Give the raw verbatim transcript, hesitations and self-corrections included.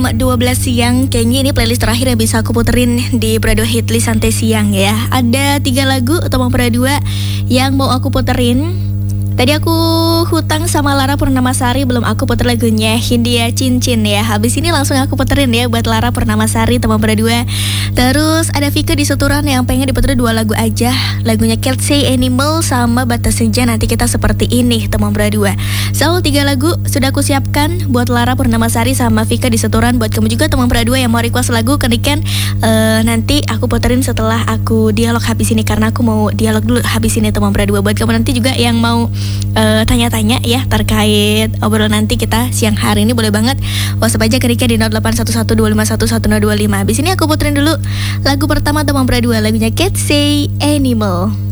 dua belas siang, kayaknya ini playlist terakhir yang bisa aku puterin di Prado Hitlist Santai Siang ya. Ada tiga lagu Tomang Pradua yang mau aku puterin. Tadi aku hutang sama Lara Purnamasari, belum aku puter lagunya Hindia Cincin ya. Habis ini langsung aku puterin ya buat Lara Purnamasari, Tomang Pradua. Terus ada Vika di Seturan yang pengen diputerin dua lagu aja, lagunya Cat Say Animal sama Batas Senja Nanti Kita Seperti Ini, Tomang Pradua. So, tiga lagu sudah aku siapkan buat Lara Purnamasari sama Vika di Seturan. Buat kamu juga Tomang Pradua yang mau request lagu ke Niken, uh, nanti aku puterin setelah aku dialog habis ini, karena aku mau dialog dulu habis ini Tomang Pradua. Buat kamu nanti juga yang mau Uh, tanya-tanya ya terkait obrolan nanti kita siang hari ini, boleh banget WhatsApp aja ke Rika di nol delapan satu satu dua lima satu satu nol dua lima. Habis ini aku puterin dulu lagu pertama Tomang Pradua, lagunya Cat Say Animal.